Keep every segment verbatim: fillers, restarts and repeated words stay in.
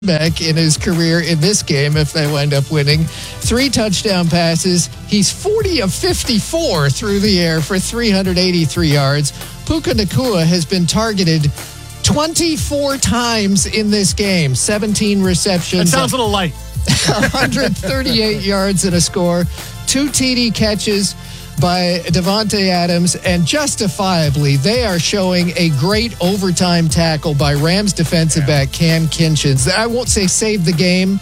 back in his career in this game if they wind up winning. Three touchdown passes. He's forty of fifty-four through the air for three hundred eighty-three yards. Puka Nacua has been targeted twenty-four times in this game. seventeen receptions. That sounds a little light. one hundred thirty-eight yards and a score. Two T D catches by Davante Adams, and justifiably, they are showing a great overtime tackle by Rams defensive yeah. back Cam Kinchins. I won't say saved the game,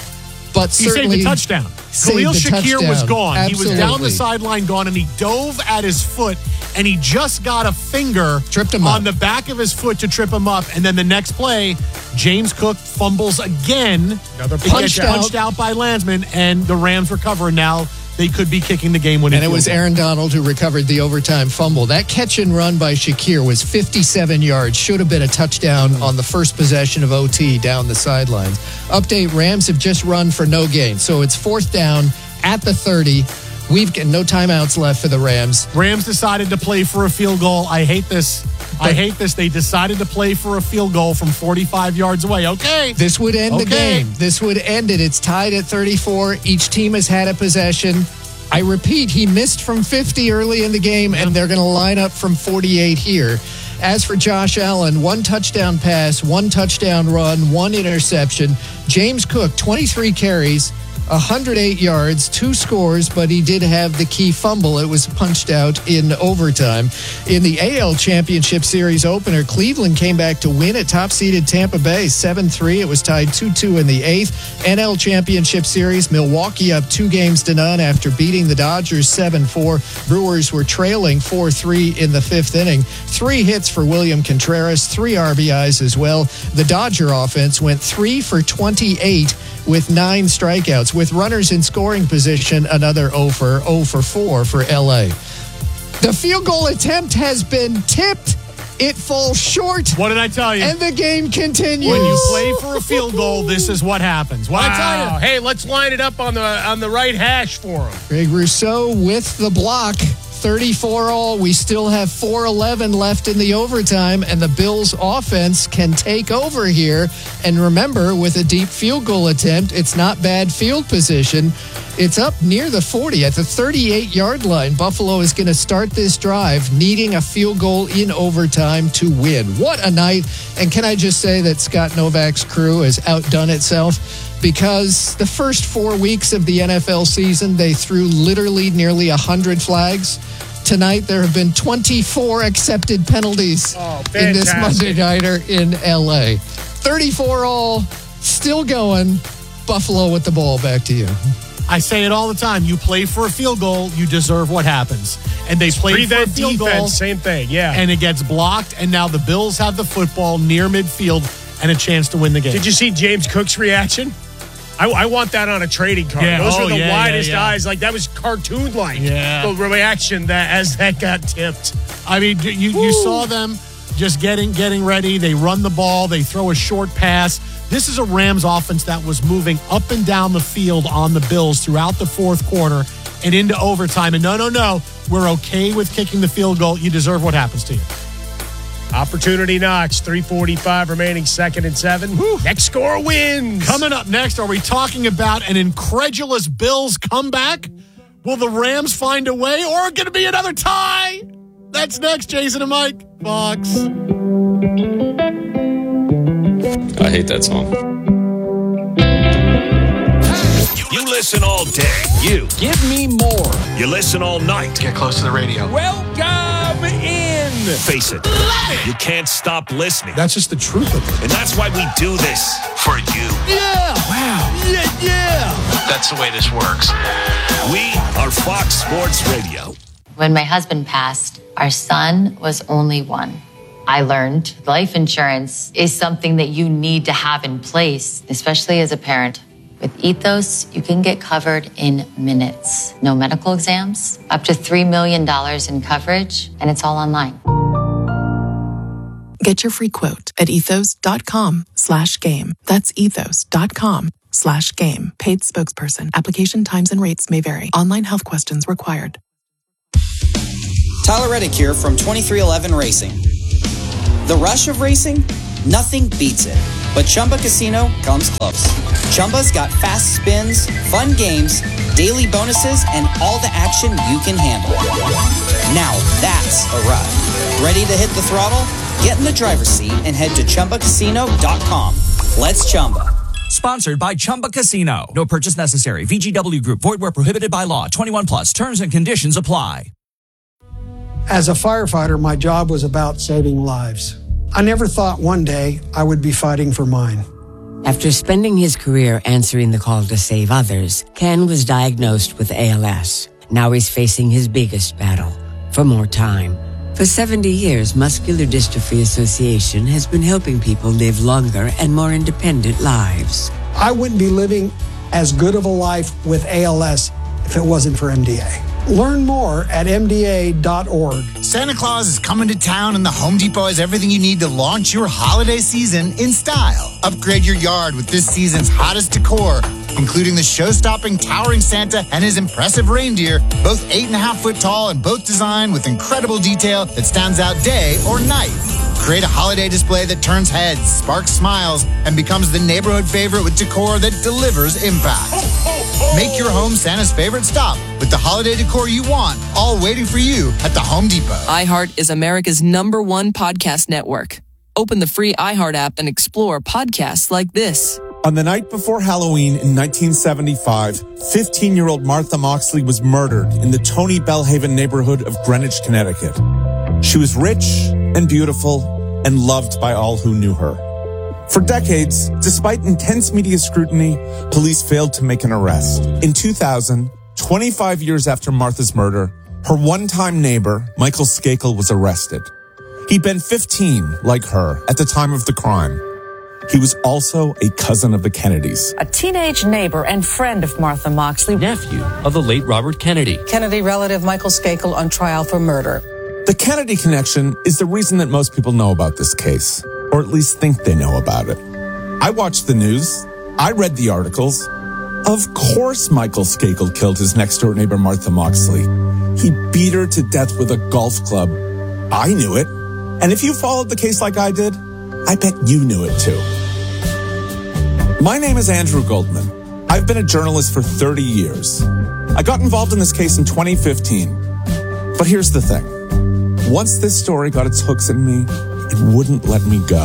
but he certainly saved the touchdown. Khalil Shakir touchdown. was gone. Absolutely. He was down the sideline gone, and he dove at his foot, and he just got a finger Tripped him on up. the back of his foot to trip him up. And then the next play, James Cook fumbles again. Another He punched gets punched out. out by Landsman, and the Rams recover. Now they could be kicking the game-winning And it field was goal. Aaron Donald who recovered the overtime fumble. That catch and run by Shakir was fifty-seven yards. Should have been a touchdown on the first possession of O T down the sidelines. Update, Rams have just run for no gain. So it's fourth down at the thirty. We've got no timeouts left for the Rams. Rams decided to play for a field goal. I hate this. I hate this. They decided to play for a field goal from forty-five yards away. Okay. This would end okay. the game. This would end it. It's tied at thirty-four. Each team has had a possession. I repeat, he missed from fifty early in the game, and they're going to line up from forty-eight here. As for Josh Allen, one touchdown pass, one touchdown run, one interception. James Cook, twenty-three carries, one hundred eight yards, two scores, but he did have the key fumble. It was punched out in overtime. In the A L Championship Series opener, Cleveland came back to win at top-seeded Tampa Bay, seven three. It was tied two two in the eighth. N L Championship Series, Milwaukee up two games to none after beating the Dodgers seven four. Brewers were trailing four three in the fifth inning. Three hits for William Contreras, three R B Is as well. The Dodger offense went three for twenty-eight with nine strikeouts. With runners in scoring position, another oh for four for L A. The field goal attempt has been tipped. It falls short. What did I tell you? And the game continues. When you play for a field goal, this is what happens. What wow. I tell you? Hey, let's line it up on the on the right hash for him. Greg Rousseau with the block. thirty-four all. We still have four eleven left in the overtime, and the Bills offense can take over here. And remember, with a deep field goal attempt, it's not bad field position. It's up near the forty at the thirty-eight-yard line. Buffalo is going to start this drive needing a field goal in overtime to win. What a night. And can I just say that Scott Novak's crew has outdone itself? Because the first four weeks of the N F L season, they threw literally nearly one hundred flags. Tonight, there have been twenty-four accepted penalties oh, in this Monday Nighter in L A. thirty-four all, still going. Buffalo with the ball. Back to you. I say it all the time. You play for a field goal, you deserve what happens. And they played for a field defense, goal. Same thing, yeah. And it gets blocked, and now the Bills have the football near midfield and a chance to win the game. Did you see James Cook's reaction? I, I want that on a trading card. Yeah, Those oh, are the yeah, widest yeah, yeah. eyes. Like, that was cartoon-like. Yeah. The reaction that as that got tipped. I mean, you, you saw them just getting getting ready. They run the ball. They throw a short pass. This is a Rams offense that was moving up and down the field on the Bills throughout the fourth quarter and into overtime. And no, no, no, we're okay with kicking the field goal. You deserve what happens to you. Opportunity knocks. three forty-five remaining, second and seven. Whew. Next score wins. Coming up next, are we talking about an incredulous Bills comeback? Will the Rams find a way, or going to be another tie? That's next, Jason and Mike. Fox. I hate that song. You listen all day. You. Give me more. You listen all night. Get close to the radio. Welcome in. Face it. it. You can't stop listening. That's just the truth of it. And that's why we do this for you. Yeah. Wow. Yeah, yeah. That's the way this works. We are Fox Sports Radio. When my husband passed, our son was only one. I learned life insurance is something that you need to have in place, especially as a parent. With Ethos, you can get covered in minutes. No medical exams, up to three million dollars in coverage, and it's all online. Get your free quote at ethos.com slash game. That's ethos.com slash game. Paid spokesperson. Application times and rates may vary. Online health questions required. Tyler Reddick here from twenty-three eleven Racing. The rush of racing? Nothing beats it. But Chumba Casino comes close. Chumba's got fast spins, fun games, daily bonuses, and all the action you can handle. Now that's a ride. Ready to hit the throttle? Get in the driver's seat and head to Chumba Casino dot com. Let's Chumba. Sponsored by Chumba Casino. No purchase necessary. V G W Group. Void where prohibited by law. twenty-one plus. Terms and conditions apply. As a firefighter, my job was about saving lives. I never thought one day I would be fighting for mine. After spending his career answering the call to save others, Ken was diagnosed with A L S. Now he's facing his biggest battle, for more time. For seventy years, Muscular Dystrophy Association has been helping people live longer and more independent lives. I wouldn't be living as good of a life with A L S if it wasn't for M D A. Learn more at M D A dot org. Santa Claus is coming to town, and the Home Depot has everything you need to launch your holiday season in style. Upgrade your yard with this season's hottest decor, including the show-stopping towering Santa and his impressive reindeer, both eight and a half foot tall and both designed with incredible detail that stands out day or night. Create a holiday display that turns heads, sparks smiles, and becomes the neighborhood favorite with decor that delivers impact. Make your home Santa's favorite stop with the holiday decor you want, all waiting for you at the Home Depot. iHeart is America's number one podcast network. Open the free iHeart app and explore podcasts like this. On the night before Halloween in nineteen seventy-five, fifteen-year-old Martha Moxley was murdered in the Tony Bellhaven neighborhood of Greenwich, Connecticut. She was rich and beautiful and loved by all who knew her. For decades, despite intense media scrutiny, police failed to make an arrest. In two thousand, twenty-five years after Martha's murder, her one-time neighbor, Michael Skakel, was arrested. He'd been fifteen, like her, at the time of the crime. He was also a cousin of the Kennedys. A teenage neighbor and friend of Martha Moxley. Nephew of the late Robert Kennedy. Kennedy relative Michael Skakel on trial for murder. The Kennedy connection is the reason that most people know about this case, or at least think they know about it. I watched the news. I read the articles. Of course Michael Skakel killed his next-door neighbor Martha Moxley. He beat her to death with a golf club. I knew it. And if you followed the case like I did, I bet you knew it too. My name is Andrew Goldman. I've been a journalist for thirty years. I got involved in this case in twenty fifteen. But here's the thing. Once this story got its hooks in me, it wouldn't let me go.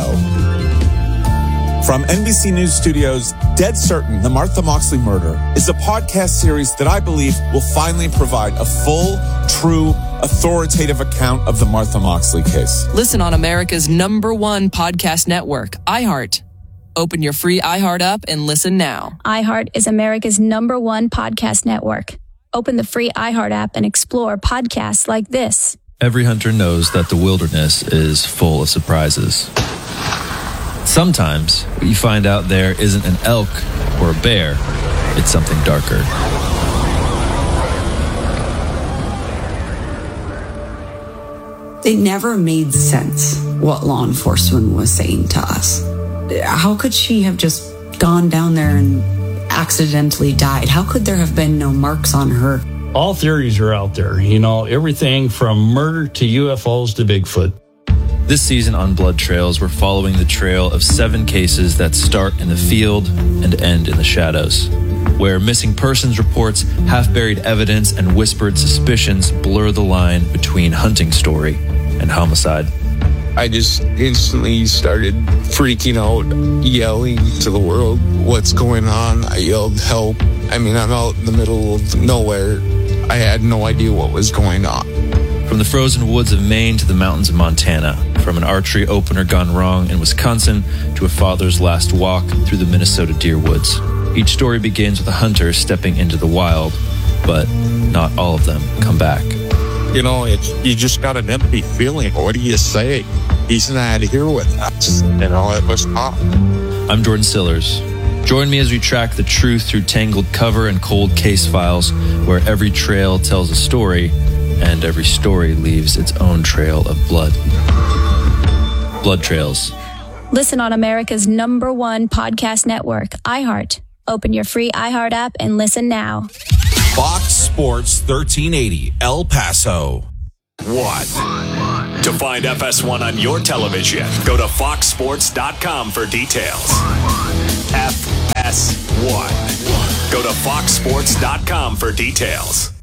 From N B C News Studios, Dead Certain, The Martha Moxley Murder is a podcast series that I believe will finally provide a full, true, authoritative account of the Martha Moxley case. Listen on America's number one podcast network, iHeart. Open your free iHeart app and listen now. iHeart is America's number one podcast network. Open the free iHeart app and explore podcasts like this. Every hunter knows that the wilderness is full of surprises. Sometimes what you find out there isn't an elk or a bear, it's something darker. It never made sense what law enforcement was saying to us. How could she have just gone down there and accidentally died? How could there have been no marks on her? All theories are out there, you know, everything from murder to U F Os to Bigfoot. This season on Blood Trails, we're following the trail of seven cases that start in the field and end in the shadows, where missing persons reports, half-buried evidence, and whispered suspicions blur the line between hunting story and homicide. I just instantly started freaking out, yelling to the world, what's going on? I yelled, help. I mean, I'm out in the middle of nowhere. I had no idea what was going on. From the frozen woods of Maine to the mountains of Montana, from an archery opener gone wrong in Wisconsin to a father's last walk through the Minnesota deer woods. Each story begins with a hunter stepping into the wild, but not all of them come back. You know, it's, you just got an empty feeling. What do you say? He's not here with us. You know, it was tough. I'm Jordan Sillers. Join me as we track the truth through tangled cover and cold case files, where every trail tells a story and every story leaves its own trail of blood. Blood Trails. Listen on America's number one podcast network, iHeart. Open your free iHeart app and listen now. Fox Sports thirteen eighty, El Paso. one. To find F S one on your television, go to fox sports dot com for details. F S one. Go to fox sports dot com for details.